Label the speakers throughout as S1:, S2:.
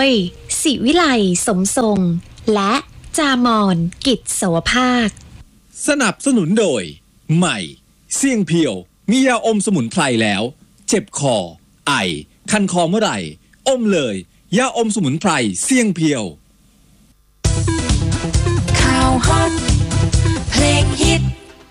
S1: ยศิวิไลสมทรงและจามอนกิจโสภาค
S2: สนับสนุนโดยใหม่เสี่ยงเพียวมียาอมสมุนไพรแล้วเจ็บคอไอคันคอเมื่อไหร่อมเลยยาอมสมุนไพรเสี่ยงเพียว
S3: ข่าวฮอตเพลงฮิต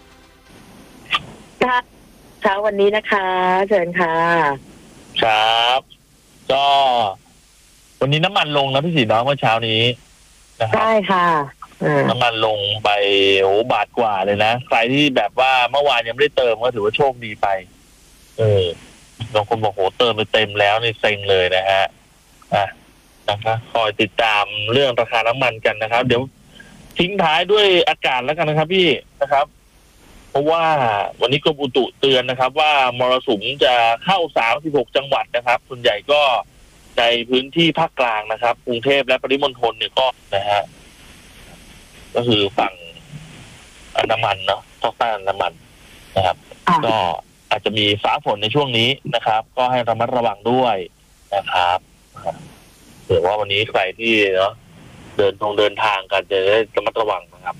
S4: เช้าวันนี้นะคะเชิญค่ะ
S5: ครับก็วันนี้น้ำมันลงนะพี่สีน้องเมื่อเช้านี้นะครับใช่ค่ะน้ำมันลงไปบาทกว่าเลยนะใครที่แบบว่าเมื่อวานยังไม่ได้เติมก็ถือว่าโชคดีไปบางคนบอกโหเติมไปเต็มแล้วนี่เซ็งเลยนะฮะนะครับคอยติดตามเรื่องราคาน้ำมันกันนะครับเดี๋ยวทิ้งท้ายด้วยอากาศแล้วกันนะครับพี่นะครับเพราะว่าวันนี้กรมอุตุเตือนนะครับว่ามรสุมจะเข้า36จังหวัดนะครับส่วนใหญ่ก็ในพื้นที่ภาคกลางนะครับกรุงเทพและปริมณฑลเนี่ยก็นะฮะก็คือฝั่งอันดามันเนาะภาคใต้อันดามันนะครับก็อาจจะมีฟ้าฝนในช่วงนี้นะครับก็ให้ระมัดระวังด้วยนะครับเผื่อว่าวันนี้ใครที่เนาะเดินทางกันจะได้ระมัดระวังนะครับ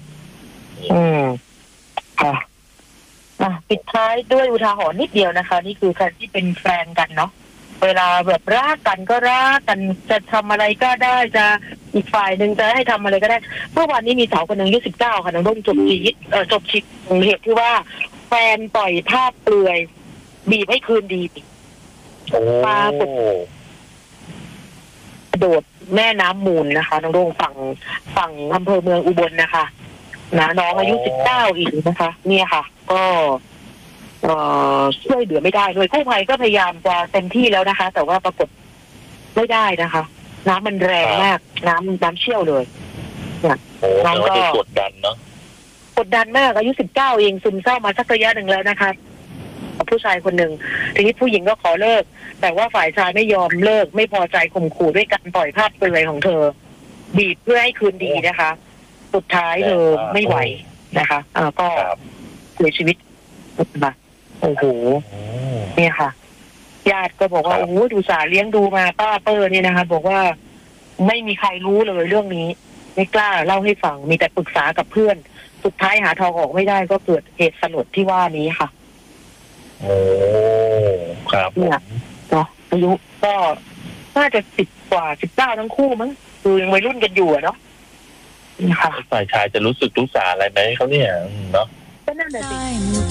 S4: ค่ะปิดท้ายด้วยอุทาหรณ์นิดเดียวนะคะนี่คือใครที่เป็นแฟนกันเนาะเวลาแบบรักกันก็รักกันจะทำอะไรก็ได้จะอีกฝ่ายหนึ่งจะให้ทำอะไรก็ได้เมื่อวานนี้มีสาวคนหนึ่งอายุ19ค่ะน้องรุ่งจบชีวิตเหตุที่ว่าแฟนปล่อยภาพเปลือยบีบให้คืนดีปาโดดแม่น้ำมูลนะคะน้องรุ่งฝั่งอำเภอเมืองอุบลนะคะนะน้องอายุ19อีกนะคะเนี่ยค่ะก็ช่วยเหลือไม่ได้เลยกู้ภัยก็พยายามจะเต็มที่แล้วนะคะแต่ว่าปรากฏไม่ได้นะคะน้ำมันแรงมากน้ำเชี่ยวเลย
S5: น้องก็กดดันเนาะ
S4: กดดันมากอายุ19เองซึมเศร้ามาสักระยะหนึ่งแล้วนะคะผู้ชายคนหนึ่งทีนี้ผู้หญิงก็ขอเลิกแต่ว่าฝ่ายชายไม่ยอมเลิกไม่พอใจข่มขู่ด้วยการปล่อยภาพเปลือยของเธอบีบเพื่อให้คืนดีนะคะสุดท้ายเธอไม่ไหวนะคะก็เสียชีวิตนะคะโอ้โหเนี่ยค่ะญาติก็บอกว่าโอ้โหดูสาเลี้ยงดูมาป้าเปอร์เนี่ยนะคะบอกว่าไม่มีใครรู้เลยเรื่องนี้ไม่กล้าเล่าให้ฟังมีแต่ปรึกษากับเพื่อนสุดท้ายหาทางออกไม่ได้ก็เกิดเหตุสลดที่ว่านี้ค่ะ
S5: โอ้ครับ
S4: เนี่ยเนาะอายุก็น่าจะ10 กว่า19ทั้งคู่มั้งคือยังวัยรุ่นกันอยู่เนาะ
S5: ฝ่ายชายจะรู้สึกรู้สาอะไรไหมเขาเนี่ยเนาะ
S4: ก็นั่นแหละสิ